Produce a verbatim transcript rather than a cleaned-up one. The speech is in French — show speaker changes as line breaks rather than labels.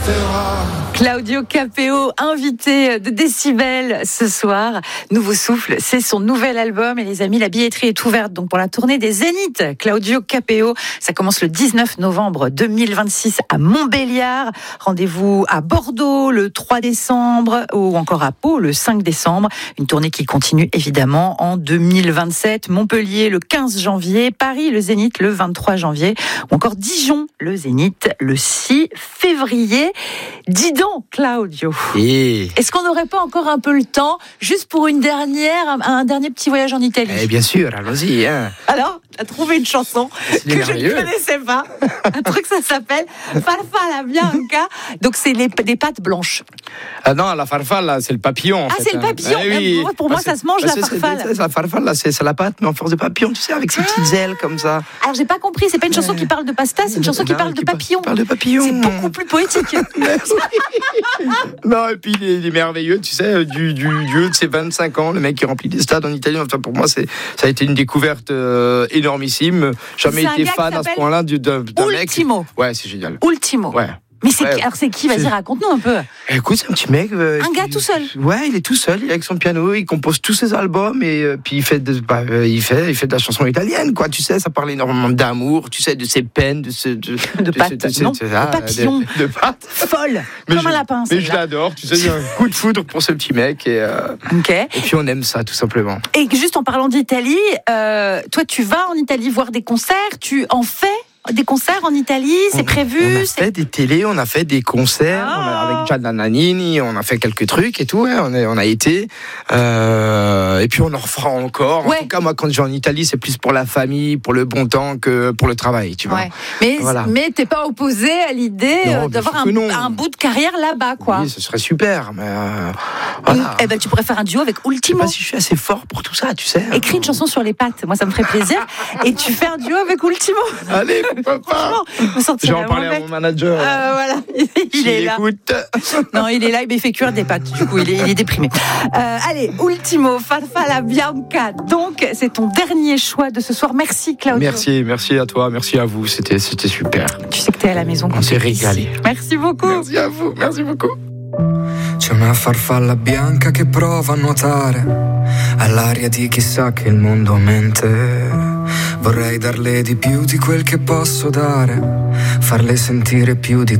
Claudio Capéo, invité de Décibel ce soir. Nouveau souffle, c'est son nouvel album. Et les amis, la billetterie est ouverte donc pour la tournée des Zéniths. Claudio Capéo, ça commence le dix-neuf novembre deux mille vingt-six à Montbéliard. Rendez-vous à Bordeaux le trois décembre ou encore à Pau le cinq décembre. Une tournée qui continue évidemment en deux mille vingt-sept. Montpellier le quinze janvier, Paris le Zénith le vingt-trois janvier ou encore Dijon le Zénith le six février. Dis donc, Claudio,
Et...
est-ce qu'on n'aurait pas encore un peu le temps, juste pour une dernière, un, un dernier petit voyage en Italie?
Eh bien sûr, allons-y. Hein.
Alors, tu as trouvé une chanson
C'est
que je ne
merveilleux.
connaissais pas. Un truc, ça s'appelle Farfalla Bianca. Donc, c'est les, des pâtes blanches.
Ah non, la farfalla, c'est le papillon. En
Ah,
fait,
c'est le
hein.
papillon.
Eh oui.
Pour moi,
Ah,
ça
c'est-
se mange,
ah,
la
c'est- c'est-
farfalle.
c'est- La farfalla, c'est, c'est la pâte, mais en force de papillon, tu sais, avec ses petites ailes comme ça.
Alors, j'ai pas compris. C'est pas une chanson qui parle de pasta, c'est une chanson qui
Non,
parle de
par-
papillon.
qui parle de papillon.
C'est beaucoup plus poétique.
Non, et puis il est, il est merveilleux, tu sais, du, du, du haut de ses vingt-cinq ans, le mec qui remplit des stades en Italie. Enfin, pour moi, c'est, ça a été une découverte euh, énormissime. Jamais
C'est un
été
gars qui
fan à ce
s'appelle
point-là du- d'un, d'un mec.
Ultimo.
Ouais, c'est génial.
Ultimo.
Ouais.
Mais c'est
Ouais.
qui, alors c'est qui? Vas-y,
C'est-
raconte-nous un peu.
Écoute, c'est un petit mec. euh,
Un
qui-
gars tout seul.
Ouais, il est tout seul. Il est avec son piano, il compose tous ses albums et euh, puis il fait, de, bah, euh, il fait, il fait de la chanson italienne, quoi. Tu sais, ça parle énormément d'amour, tu sais, de ses peines, de ce, de,
De pâtes,
ce-
non,
ce-
de
ah,
papillons.
de, de pâtes.
Folle.
Mais
Comme
je-
un lapin.
Mais je
celle-là.
l'adore, tu sais, j'ai un coup de foudre pour ce petit mec et, euh,
Ok.
et puis on aime ça tout simplement.
Et juste en parlant d'Italie, euh, toi tu vas en Italie voir des concerts, tu en fais des concerts en Italie, c'est
On-
prévu?
On a
c'est...
fait des télés, on a fait des concerts,
Ah.
on a- avec Gianna Nannini, on a fait quelques trucs et tout, ouais, on, a, on a été. Euh, et puis on en refera encore.
Ouais.
En tout cas, moi, quand je vais en Italie, c'est plus pour la famille, pour le bon temps que pour le travail, tu vois.
Ouais. Mais,
Voilà.
mais t'es pas opposé à l'idée
Non,
euh,
bien
d'avoir
sûr
un,
que non.
un bout de carrière là-bas, quoi.
Oui, ce serait super, mais euh, voilà.
Eh ben, tu pourrais faire un duo avec
Je sais
Ultimo.
pas si je suis assez fort pour tout ça, tu sais.
Écris une chanson sur les pattes, moi ça me ferait plaisir. Et tu fais un duo avec Ultimo.
Allez, pourquoi pas.
Franchement, je me sentirais
J'ai en parlé
vraiment
à
bête.
mon manager.
Euh, voilà, il
S'il
est là.
écoute.
Non, il est là, mais il fait cuire des pâtes. Du coup, il est, il est déprimé. Euh, allez, Ultimo, Farfalla Bianca. Donc, c'est ton dernier choix de ce soir. Merci, Claudio.
Merci, merci à toi, merci à vous, c'était, c'était super.
Tu sais que t'es à la maison.
On s'est régalé.
Merci beaucoup.
Merci à vous, merci beaucoup.
C'è una farfalla bianca che prova a nuotare all'aria di chissà che il mondo mente. Vorrei darle di più di quel che posso dare, farle sentire più di